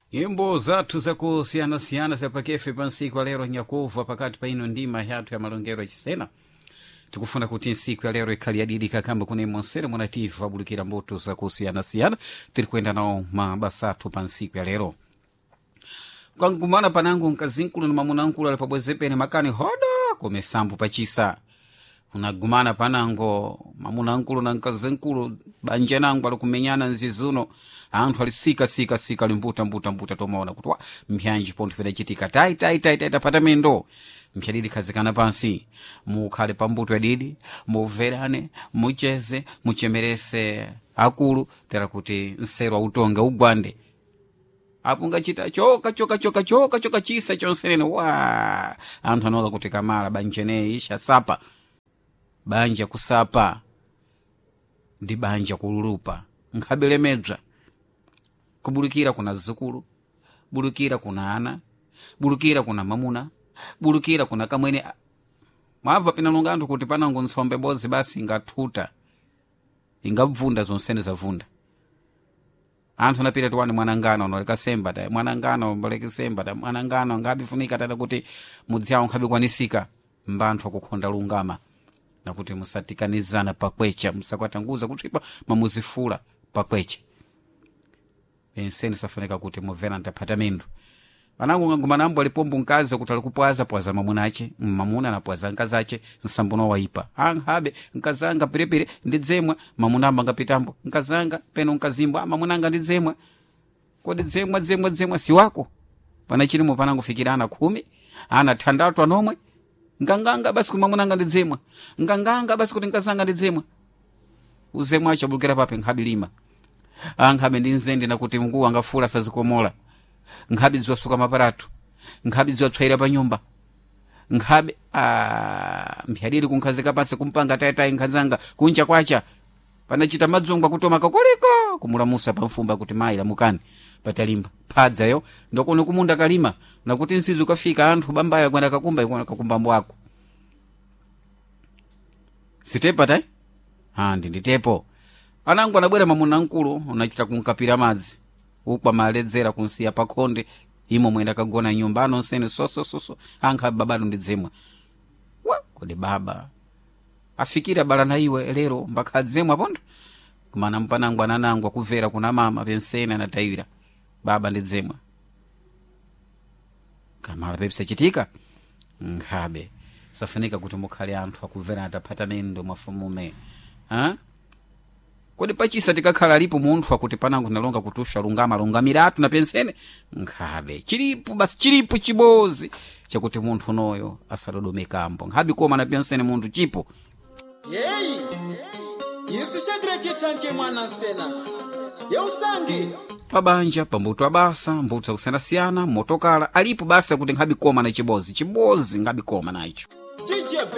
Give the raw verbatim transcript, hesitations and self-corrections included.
Nyimbo zathu zakusiyana-siyana zapakefe pansiku ya lero nyakuva pakati pa ino ndima yathu ya malongero yachisena. Tikufuna kuti nsiku ya lero ikhali yadidi kakamba kune monsere monativu vabulikira mboto zakusiyana-siyana. Tiri kwenda nao mabasa athu pansiku ya lero. Kangumana panangu nkazinkulu na mamunangulu alipabwezepene makani hoda kome sambu pachisa. Unagumana panango mamunangulu na nkazinkulu banje nangu alikumenyana nzizuno. Antu alisika sika sika limbuta mbuta mbuta tomaona kutwa mpianji pontu feda chitika tai tai tai tai tapata mendo mpiadidi kazikana pansi mukhale pambuto ya didi muverane mucheze muchemerese akulu tera kuti nserwa utonga ugwande apo ngachita choka choka choka choka choka chisa chonserene wa antu anola kuti kamala banjene isha sapa banja kusapa ndi banja kululupa nkhabele medza kubulukira kuna zukulu, bulukira kuna ana, bulukira kuna mamuna, bulukira kuna kamwene. Mwava pina lungandu kuti panango nsombe bozi basi ingatuta. Ingavunda zonsene zavunda. Antu napita tuwani mwanangana onoleka semba da, mwanangana onoleka semba da, mwanangana ngabifunika tata kuti mudziao nkabi kwanisika mbantu wakukonda lungama. Na kuti musatikanizana pakwecha, musakwatanguza kutipa mamuzifula pakwecha. Enseni safoneka kuti muvena ntapata mindu. Panangu ngangumana ambu alipombu nkazi kuti alikupwaza pwaza mamunache, mamuna na pwaza nkazache, nsambuno waipa. Anghabe, nkazanga pirepire, ndidzemwa, mamunamba ngapitambo, nkazanga, peno nkazimbo, mamunanga ndidzemwa. Kodi dzemwa, dzemwa, dzemwa, si wako. Panachilimu panangu fikirana kumi, ana tandatu anomwe, nganganga basi kuti mamunanga ndidzemwa, nganganga basi kuti nkazanga ndidzemwa. Uzemwa acha bulukira pape nghabi lima. Anghabe ndinzende na kuti mkuu angafula sazikomola. Nghabe ziwa suka maparatu. Nghabe ziwa twaira pa nyumba. Nghabe aaa mpiadiri kunkazika pasi kumpanga tayatayi nkazanga kuncha kwacha. Panachita madzongwa kutoma kakoliko kumula musa pa mfumba kuti maila mukani patalimba. Padza yo ndokono kumunda kalima na kuti nsizu kafika anthu bambaya kwenda kakumba ikona kakumbambo wako. Sitepa tai? Ah ndinditepo. Anangu anabwera mamuna nkulu unachita kunkapira madzi ukwa maledzera kunsiya pakonde imo mwenda kagona nyumbano nsene soso soso ankha babadu ndidzemwa wa kodi baba afikira balana iwe lero mpaka adzemwa pondo kumana mpanangu ananangu akuvera kuna mama pensena na tayira baba ndidzemwa kamala pepse chitika nkhabe safunika kuti mukhale anthu akuvera atapata nendo mafumume ha kodi pachisa tikakhala lipo munthu akuti panangu nalonga kutusha lungama lungamiratu na pensene nkhabe chilipo basi chilipo chibozi chakuti munthu noyo asadodomekampo nkhabe koma na pensene munthu chipo yeyi yesu shadrake tanke mwana sena yausange pabanja pambuto abasa mbutsa kusiyana-siyana motokala alipo basi akuti nkhabe koma na chibozi chibozi ngabe koma na icho